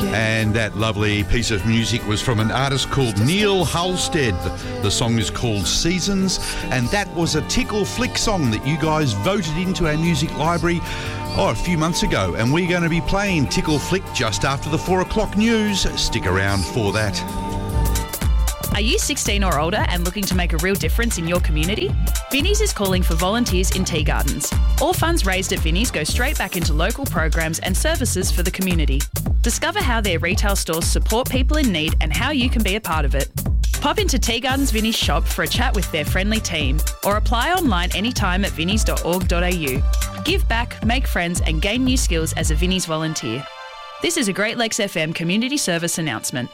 And that lovely piece of music was from an artist called Neil Halstead. The song is called Seasons, and that was a Tickle Flick song that you guys voted into our music library a few months ago, and we're going to be playing Tickle Flick just after the 4 o'clock news. Stick around for that. Are you 16 or older and looking to make a real difference in your community? Vinnie's is calling for volunteers in tea gardens. All funds raised at Vinnie's go straight back into local programs and services for the community. Discover how their retail stores support people in need and how you can be a part of it. Pop into Tea Gardens Vinnie's shop for a chat with their friendly team, or apply online anytime at vinnies.org.au. Give back, make friends and gain new skills as a Vinnie's volunteer. This is a Great Lakes FM community service announcement.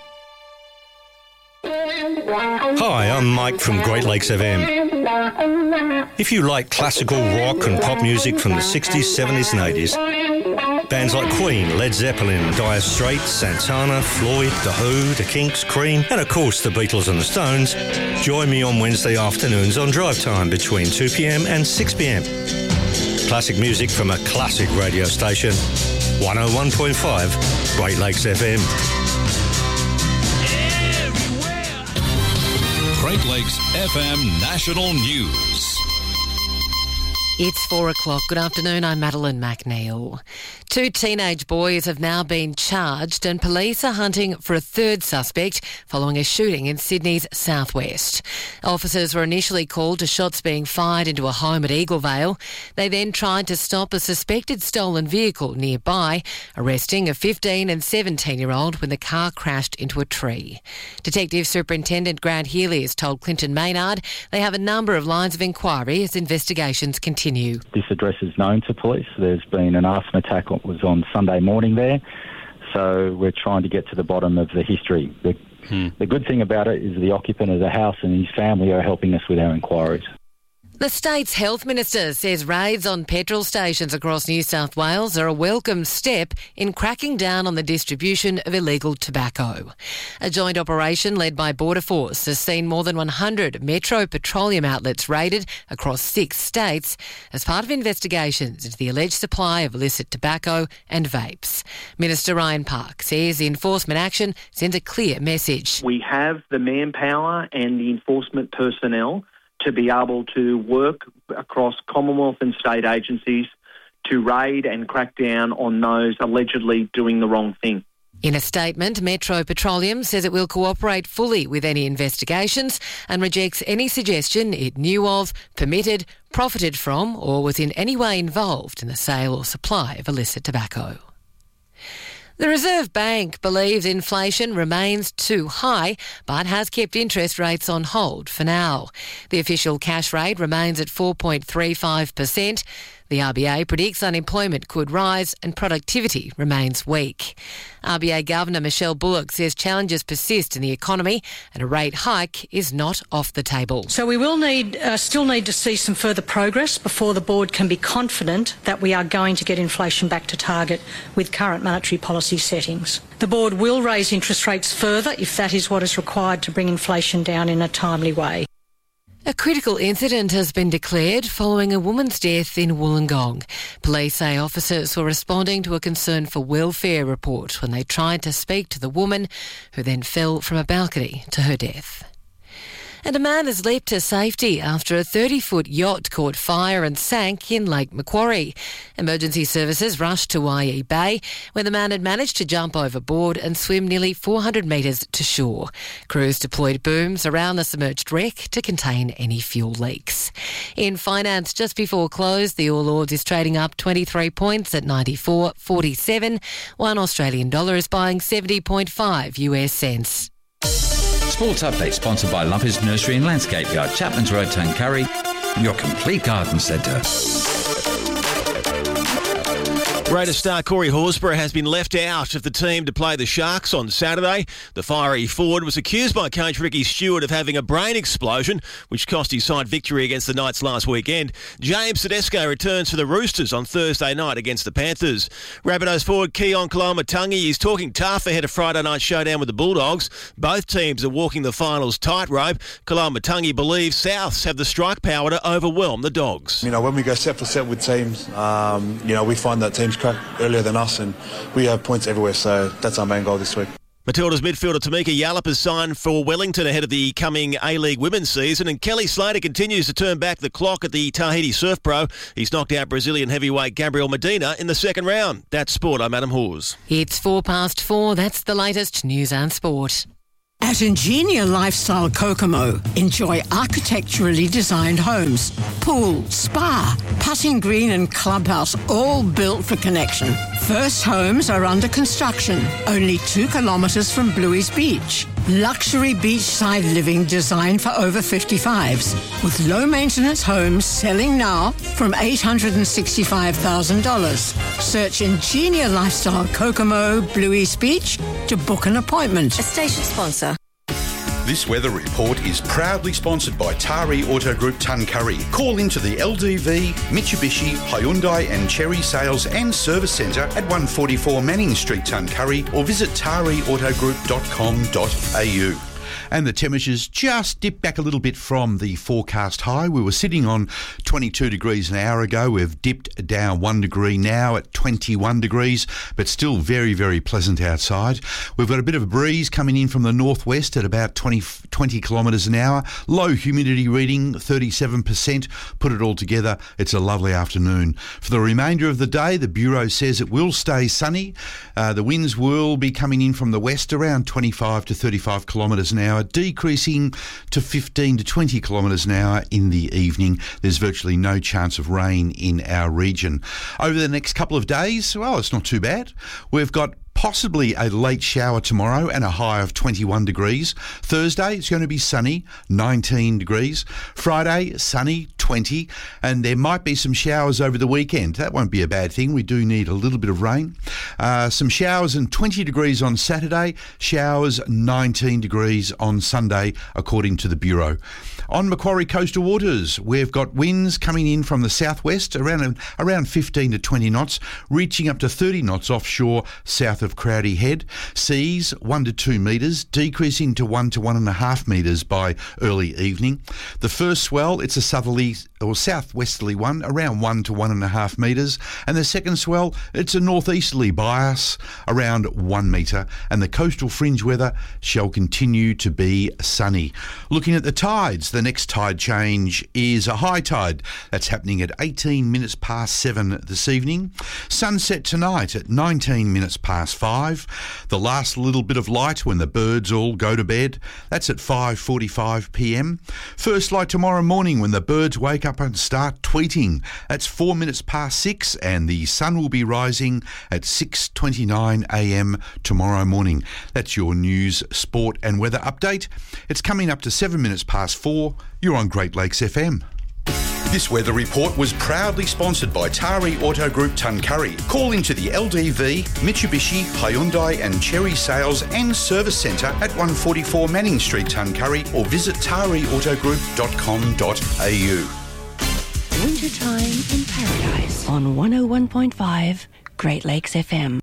Hi, I'm Mike from Great Lakes FM. If you like classical rock and pop music from the 60s, 70s and 80s, bands like Queen, Led Zeppelin, Dire Straits, Santana, Floyd, The Who, The Kinks, Cream and of course the Beatles and the Stones, join me on Wednesday afternoons on Drive Time between 2pm and 6pm. Classic music from a classic radio station, 101.5 Great Lakes FM. Great Lakes FM National News. It's 4 o'clock. Good afternoon, I'm Madeline McNeil. 2 teenage boys have now been charged and police are hunting for a third suspect following a shooting in Sydney's southwest. Officers were initially called to shots being fired into a home at Eaglevale. They then tried to stop a suspected stolen vehicle nearby, arresting a 15 and 17-year-old when the car crashed into a tree. Detective Superintendent Grant Healy has told Clinton Maynard they have a number of lines of inquiry as investigations continue. This address is known to police. There's been an arson attack that was on Sunday morning there, so we're trying to get to the bottom of the history. The good thing about it is the occupant of the house and his family are helping us with our inquiries. The state's health minister says raids on petrol stations across New South Wales are a welcome step in cracking down on the distribution of illegal tobacco. A joint operation led by Border Force has seen more than 100 Metro Petroleum outlets raided across 6 states as part of investigations into the alleged supply of illicit tobacco and vapes. Minister Ryan Park says the enforcement action sends a clear message. We have the manpower and the enforcement personnel to be able to work across Commonwealth and state agencies to raid and crack down on those allegedly doing the wrong thing. In a statement, Metro Petroleum says it will cooperate fully with any investigations and rejects any suggestion it knew of, permitted, profited from or was in any way involved in the sale or supply of illicit tobacco. The Reserve Bank believes inflation remains too high but has kept interest rates on hold for now. The official cash rate remains at 4.35%. The RBA predicts unemployment could rise and productivity remains weak. RBA Governor Michelle Bullock says challenges persist in the economy and a rate hike is not off the table. So we will still need to see some further progress before the board can be confident that we are going to get inflation back to target with current monetary policy settings. The board will raise interest rates further if that is what is required to bring inflation down in a timely way. A critical incident has been declared following a woman's death in Wollongong. Police say officers were responding to a concern for welfare report when they tried to speak to the woman, who then fell from a balcony to her death. And a man has leapt to safety after a 30-foot yacht caught fire and sank in Lake Macquarie. Emergency services rushed to Waihee Bay, where the man had managed to jump overboard and swim nearly 400 metres to shore. Crews deployed booms around the submerged wreck to contain any fuel leaks. In finance, just before close, the All Ords is trading up 23 points at 94.47. One Australian dollar is buying 70.5 US cents. Sports Update sponsored by Lumpers Nursery and Landscape Yard, Chapman's Road, Tuncurry, your complete garden centre. Raiders star Corey Horsburgh has been left out of the team to play the Sharks on Saturday. The fiery forward was accused by coach Ricky Stewart of having a brain explosion, which cost his side victory against the Knights last weekend. James Tedesco returns for the Roosters on Thursday night against the Panthers. Rabbitohs forward Keon Kalamatangi is talking tough ahead of Friday night showdown with the Bulldogs. Both teams are walking the finals tightrope. Kalamatangi believes Souths have the strike power to overwhelm the Dogs. When we go set for set with teams, we find that teams track earlier than us, and we have points everywhere, so that's our main goal this week. Matilda's midfielder Tamika Yallop has signed for Wellington ahead of the coming A-League women's season, and Kelly Slater continues to turn back the clock at the Tahiti Surf Pro. He's knocked out Brazilian heavyweight Gabriel Medina in the second round. That's sport. I'm Adam Hawes. It's 4:04. That's the latest news and sport. At Ingenia Lifestyle Kokomo, enjoy architecturally designed homes, pool, spa, putting green and clubhouse, all built for connection. First homes are under construction, only 2 kilometres from Bluey's Beach. Luxury beachside living designed for over 55s, with low-maintenance homes selling now from $865,000. Search Ingenia Lifestyle Kokomo, Bluey's Beach to book an appointment. A station sponsor. This weather report is proudly sponsored by Tari Auto Group Tuncurry. Call into the LDV, Mitsubishi, Hyundai and Cherry Sales and Service Centre at 144 Manning Street, Tuncurry, or visit tariautogroup.com.au. And the temperatures just dipped back a little bit from the forecast high. We were sitting on 22 degrees an hour ago. We've dipped down 1 degree now at 21 degrees, but still very, very pleasant outside. We've got a bit of a breeze coming in from the northwest at about 20 kilometres an hour. Low humidity reading, 37%. Put it all together, it's a lovely afternoon. For the remainder of the day, the Bureau says it will stay sunny. The winds will be coming in from the west around 25 to 35 kilometres an hour, decreasing to 15 to 20 kilometres an hour in the evening. There's virtually no chance of rain in our region. Over the next couple of days, well, it's not too bad. We've got possibly a late shower tomorrow and a high of 21 degrees. Thursday, it's going to be sunny, 19 degrees. Friday, sunny, 20. And there might be some showers over the weekend. That won't be a bad thing. We do need a little bit of rain. Some showers and 20 degrees on Saturday. Showers, 19 degrees on Sunday, according to the Bureau. On Macquarie coastal waters, we've got winds coming in from the southwest around 15 to 20 knots, reaching up to 30 knots offshore south of Crowdy Head. Seas 1 to 2 metres, decreasing to 1 to 1.5 metres by early evening. The first swell, it's a southerly or southwesterly one, around 1 to 1.5 metres. And the second swell, it's a northeasterly bias, around 1 metre. And the coastal fringe weather shall continue to be sunny. Looking at the tides, the next tide change is a high tide. That's happening at 18 minutes past 7 this evening. Sunset tonight at 19 minutes past 5. The last little bit of light when the birds all go to bed, that's at 5:45 p.m. First light tomorrow morning when the birds wake up and start tweeting. That's 4 minutes past 6, and the sun will be rising at 6:29 a.m. tomorrow morning. That's your news, sport and weather update. It's coming up to 7 minutes past 4. You're on Great Lakes FM. This weather report was proudly sponsored by Tari Auto Group Tuncurry. Call into the LDV, Mitsubishi, Hyundai and Cherry Sales and Service Centre at 144 Manning Street, Tuncurry, or visit tariautogroup.com.au. Wintertime in Paradise on 101.5 Great Lakes FM.